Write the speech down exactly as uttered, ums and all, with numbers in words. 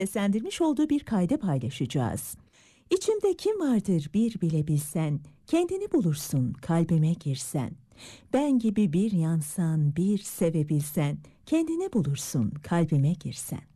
seslendirmiş olduğu bir kaydı paylaşacağız. İçimde kim vardır bir bile bilsen, kendini bulursun kalbime girsen. Ben gibi bir yansan, bir sevebilsen, kendini bulursun kalbime girsen.